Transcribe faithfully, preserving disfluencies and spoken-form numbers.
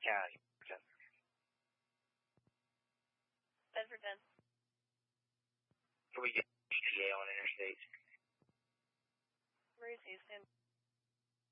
County. Bedford ten. Can we get E T A on interstate? Where is Houston?